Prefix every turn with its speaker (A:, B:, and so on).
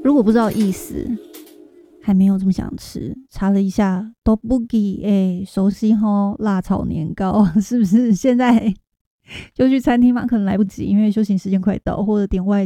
A: 如果不知道意思，还没有这么想吃，查了一下，tteokbokki 熟悉吼，辣炒年糕是不是？现在就去餐厅嘛，可能来不及，因为休息时间快到，或者点外